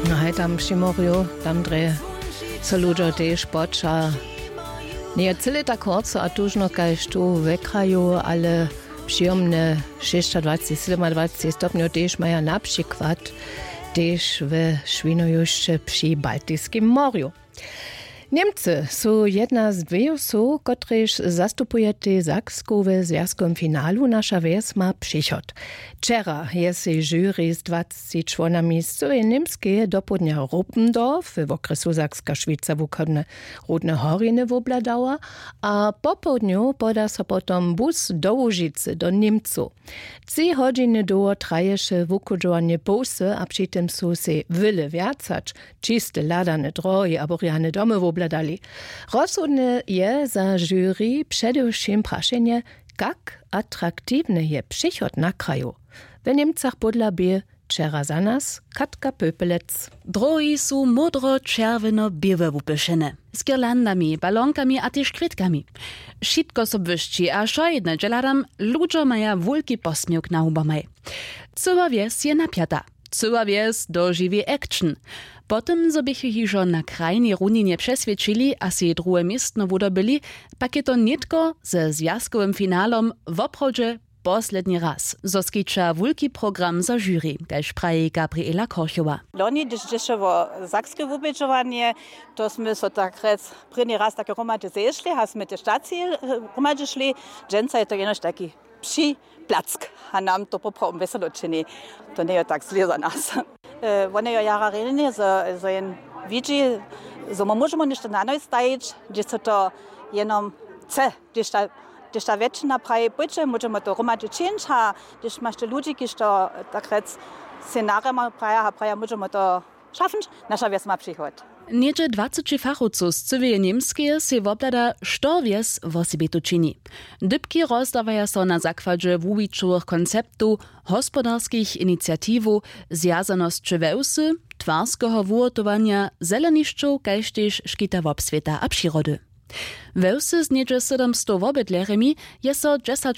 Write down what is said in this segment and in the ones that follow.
No hej tam Przymorju, tam dre so ludzie też poča. Nie cyle tak horco, a tużno kaž tu w kraju, ale przyjemne 26-27 stopni też mają na przykład też w Świnoujście przy Baltijskim Morju. Niemcy są jedna z dwóch, których zastupuje Saksku w związkowym finalu. Nasza wieś ma przychód. Wczoraj jest jury z 20 członami z całej niemskiej do południa Ruppendorf w okresu Sakska-Szwica wukodne Rudne Horiny wobladała, a po południu poda się potem bus do Łużycy, do Niemców. 3 godziny długo traje się wukodzowanie busy, a przy tym są się wiele więcać, czyste ladane drogi, aboriane domy wobladali. Rozsudne je za jury przede wszystkim praszenie, jak atraktivny je przychód na kraju. W Niemcach podlabie wczoraj za nas Katka Pöpelec. Drogi są modro-czerwono-białe wypyszone. Z girlandami, balonkami a też kwitkami. Wszystko so błyszczy, a szo jedne dżeladam ludzie mają wielki posmiech na ubamaj. Cała wieś je napiata. Cała wieś dożywi action. Potem, co bych ich na krajnej runinie przesvědčili a si drugie miestno wydobyli, pak je to nitko ze związkowym finalom w obchodzie posledni raz. Zoskicza wielki program za jury, kaž praje Gabriela Korchowa. Loni, gdyż dzieszowo sakskie wubedżowanie, tośmy so tak rec první raz takie romaty zeszli, hasmy te stacji romaty szli, dżęca je to jenoś taki psi plack, a nam to poprawom weselo czyni. To nie jest tak zle za nas. One jo jara relnie, so jen widzi, so ma możemy niszto na noj stajić, gdzie so to jenom chce, gdyż ta wieczna praje bycie, możemy to romaty czynić, a gdyż masz te ludzi, którzy to tak rec scenarium praja, możemy to schaffen, nasza wieś ma przychód. Niedzie 20 fachowców z całej niemskiej się woblada, što wieś w sobie tu czyni. Dybki rozdawają się na zakładzie wuwiczowych konceptów, gospodarskich inicjatywów, związaności wełsy, twarskiego wurtowania, zeleniszczów, kaž też szkita wobswieta a przyrody. Wełsy z niedzie 700 wobydlerami je so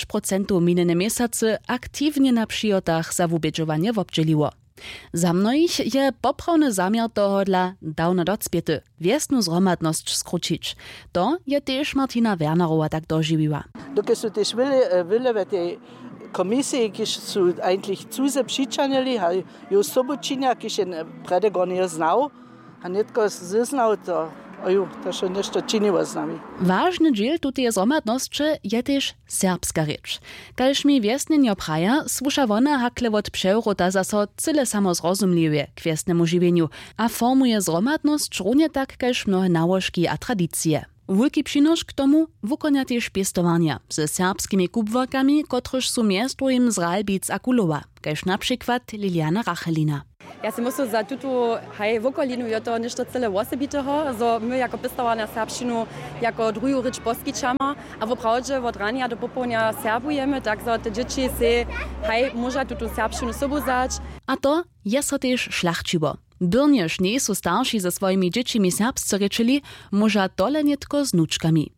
10% minene miesiące aktywnie na przyjotach za wubedżowanie wobdzieliło. Za mnoich je poprawny zamiar tohodla dawno docpiety, wiesnu zromadność skrócić. To je też Martina Wernerowa tak dożywiła. Dokąd są też wiele w tej komisji, którzy są eigentlich zuze przyczyniali, a już soboczynia, którzy się przedego nie znał, a nie tylko znał, to to się nešto czyniło z nami. Ważny dziel tutej zromadności je też serbska rzecz. Kaž mi wiesnjenjo praja, słusza wona hakle od przewrota zaso cyle samo zrozumliwie k wiesnemu żywieniu, a formuje zromadność równie tak, kaž mnohe nałożki a tradycje. Wielki przynosz k tomu wykonia też piestowania ze serbskimi kubworkami, kotryż są mięsdrugim z Ralbic a Kulowa, kaž na przykład Liliana Rachelina. Ja si myslím, za tuto wokolinu je to nešto celé osobitého, so my jako pestowana serbšinu jako druhú reč poskyčama a voprawdźe od rania do popołudnia serbujemy, tak so te dzieci si môža tuto serbšinu sobuzać. A to je so też szlachciwo. Byrnjež nie są starsi ze swoimi dziecimi serbsce rečili, môža tole netko z nučkami.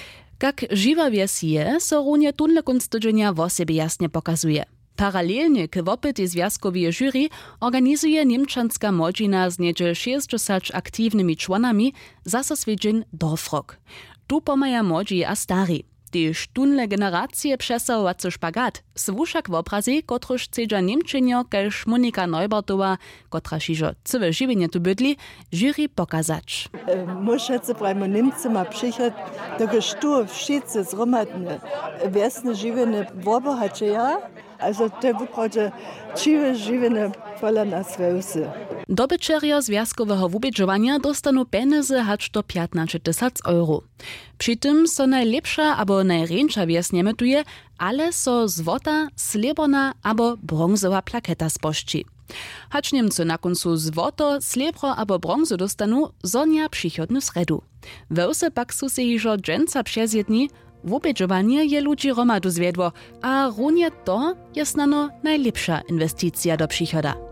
Jak žiwa wieś je, so runie tunle kunst tydzienia w sobie jasnie pokazuje. Paralelnie k wopytej związkowej jury organizuje niemczanska młodzina z niedzie 60 aktywnymi członami zase swiedzień Dorfrok. Tu pomaja młodzi a stari. Tyż tunle generacje przesahovacy špagat, swuszak w obrazie, kotryż cedza Niemczynio, kaž Monika Neubartowa, kotra šižo cywe żywienie tu bydli, jury pokazać. Muszę prajmo Niemcy ma przychód, dokoż tu wszyscy zromadne wiesne żywienie wobohacze ja, also te wypradzie ciwe żywienie pola nas wełsy. Dobyczerio związkowego wubedżowania dostaną pieniądze hacz do 15 000 euro. Przy tym so najlepsza albo najręcza wieś nie metuje, ale so złota, srebrna albo brązowa plaketa spości. Hacz Niemcy na końcu złoto, srebro albo brązo dostaną zonia przychodny sredu. Wełsy pak su se hižo dżęca przez jedni, wubedżowanie je ludzi romadu zwiedło, a runie to jest nano najlepsza inwestycja do przychoda.